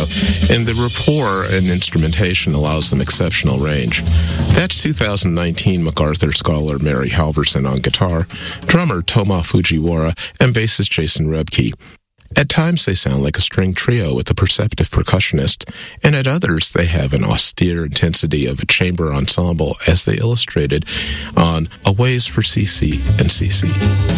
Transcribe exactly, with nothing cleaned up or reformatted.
and the rapport and instrumentation allows them exceptional range. That's two thousand nineteen MacArthur Scholar Mary Halverson on guitar, drummer Toma Fujiwara, and bassist Jason Rebke. At times they sound like a string trio with a perceptive percussionist, and at others they have an austere intensity of a chamber ensemble as they illustrated on A Ways for C C and C C.